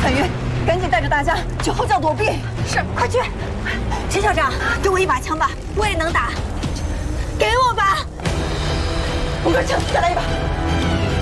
韩云，赶紧带着大家去后校躲避。 是，快去！陈校长，给我一把枪吧，我也能打，给我吧。 我根枪，再来一把。